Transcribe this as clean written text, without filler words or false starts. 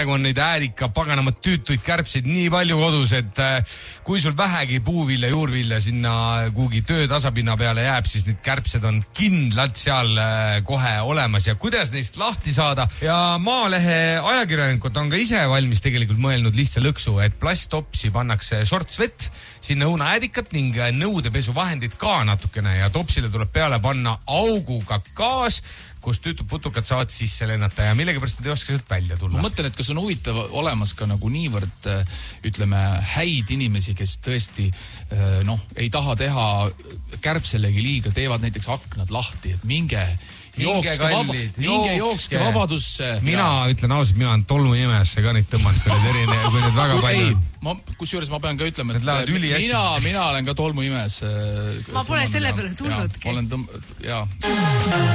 praegu on neid äärika paganama tüütuid kärbseid nii palju kodus, et kui sul vähegi puuvilja, juurvilja sinna kuhugi töö tasapinna peale jääb, siis need kärbsed on kindlalt seal kohe olemas ja kuidas neist lahti saada. Ja Maalehe ajakirjanikud on ka ise valmis tegelikult mõelnud lihtsa lõksu, et plasttopsi pannakse sorts vett, sinna õunaäädikat ning nõudepesuvahendid ka natukene ja topsile tuleb peale panna auguga gaas, kus tüütud putukad saavad sisse lennata ja millegipärast ei oska sealt välja tulla. Ma mõtlen, et kas on huvitav olemas ka nagu niivõrd, ütleme, häid inimesi, kes tõesti ei taha teha kärbselegi liiga, teevad näiteks aknad lahti, et minge jookske vabadusse. Mina ütlen ausalt, mina olen tolmuimesse ka neid tõmmanud, kui need väga palju. Kusjuures ma pean ka ütlema, et mina olen ka tolmuimes. Ma pole selle peale tulnudki. Jaa.